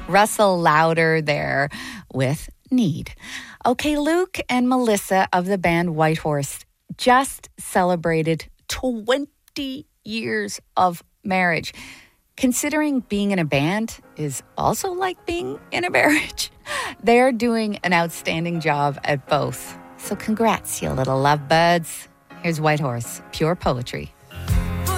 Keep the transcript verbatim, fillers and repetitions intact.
Russell Lauder there with Need. Okay, Luke and Melissa of the band Whitehorse just celebrated twenty years of marriage. Considering being in a band is also like being in a marriage, they're doing an outstanding job at both. So congrats, you little lovebirds. Here's Whitehorse, Pure Poetry.